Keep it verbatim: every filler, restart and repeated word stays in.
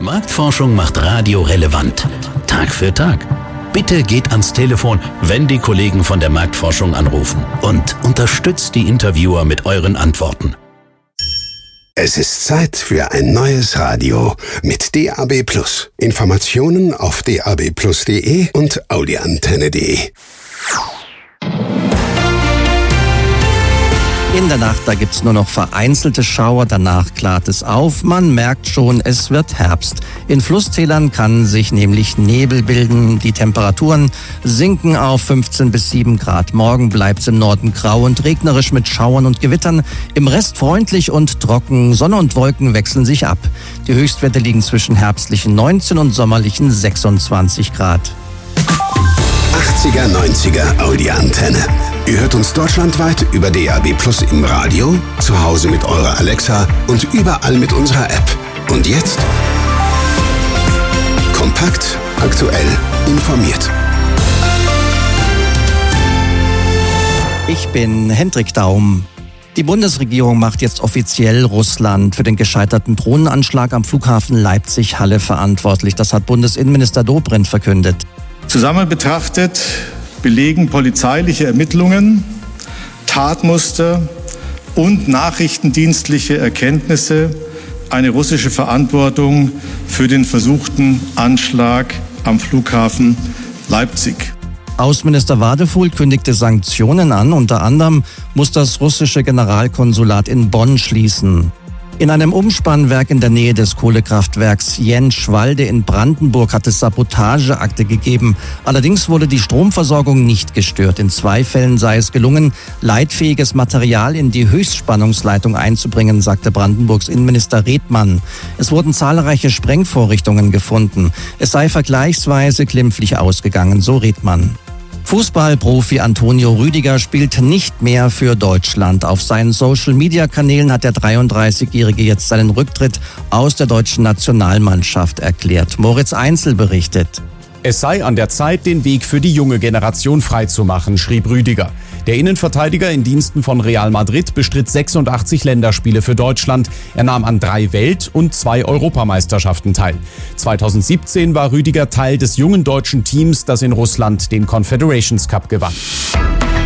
Marktforschung macht Radio relevant. Tag für Tag. Bitte geht ans Telefon, wenn die Kollegen von der Marktforschung anrufen und unterstützt die Interviewer mit euren Antworten. Es ist Zeit für ein neues Radio mit D A B plus. Informationen auf d a b plus punkt d e und audioantenne punkt d e. In der Nacht, da gibt's nur noch vereinzelte Schauer, danach klart es auf. Man merkt schon, es wird Herbst. In Flusstälern kann sich nämlich Nebel bilden. Die Temperaturen sinken auf fünfzehn bis sieben Grad. Morgen bleibt's im Norden grau und regnerisch mit Schauern und Gewittern. Im Rest freundlich und trocken. Sonne und Wolken wechseln sich ab. Die Höchstwerte liegen zwischen herbstlichen neunzehn und sommerlichen sechsundzwanzig Grad. achtziger, neunziger Audioantenne. Ihr hört uns deutschlandweit über D A B plus im Radio, zu Hause mit eurer Alexa und überall mit unserer App. Und jetzt? Kompakt, aktuell, informiert. Ich bin Hendrik Daum. Die Bundesregierung macht jetzt offiziell Russland für den gescheiterten Drohnenanschlag am Flughafen Leipzig-Halle verantwortlich. Das hat Bundesinnenminister Dobrindt verkündet. Zusammen betrachtet belegen polizeiliche Ermittlungen, Tatmuster und nachrichtendienstliche Erkenntnisse eine russische Verantwortung für den versuchten Anschlag am Flughafen Leipzig. Außenminister Wadefuhl kündigte Sanktionen an. Unter anderem muss das russische Generalkonsulat in Bonn schließen. In einem Umspannwerk in der Nähe des Kohlekraftwerks Jentschwalde in Brandenburg hat es Sabotageakte gegeben. Allerdings wurde die Stromversorgung nicht gestört. In zwei Fällen sei es gelungen, leitfähiges Material in die Höchstspannungsleitung einzubringen, sagte Brandenburgs Innenminister Redmann. Es wurden zahlreiche Sprengvorrichtungen gefunden. Es sei vergleichsweise glimpflich ausgegangen, so Redmann. Fußballprofi Antonio Rüdiger spielt nicht mehr für Deutschland. Auf seinen Social-Media-Kanälen hat der dreiunddreißigjährige jetzt seinen Rücktritt aus der deutschen Nationalmannschaft erklärt. Moritz Einzel berichtet. Es sei an der Zeit, den Weg für die junge Generation freizumachen, schrieb Rüdiger. Der Innenverteidiger in Diensten von Real Madrid bestritt sechsundachtzig Länderspiele für Deutschland. Er nahm an drei Welt- und zwei Europameisterschaften teil. zweitausendsiebzehn war Rüdiger Teil des jungen deutschen Teams, das in Russland den Confederations Cup gewann.